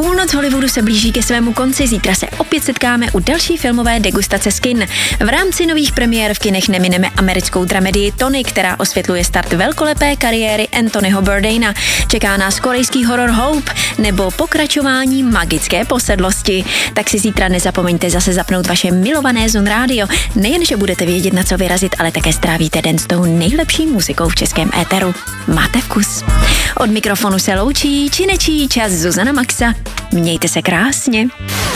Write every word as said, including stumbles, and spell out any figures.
Půlnoc Hollywoodu se blíží ke svému konci, zítra se opět setkáme u další filmové degustace z kin. V rámci nových premiér v kinech nemineme americkou dramedii Tony, která osvětluje start velkolepé kariéry Anthonyho Bourdaina. Čeká nás korejský horor Hope nebo pokračování magické posedlosti. Tak si zítra nezapomeňte zase zapnout vaše milované Zone Radio. Nejen, že budete vědět, na co vyrazit, ale také strávíte den s tou nejlepší muzikou v českém éteru. Máte vkus. Od mikrofonu se loučí či nečí čas Zuzana Maxa. Mějte se krásně.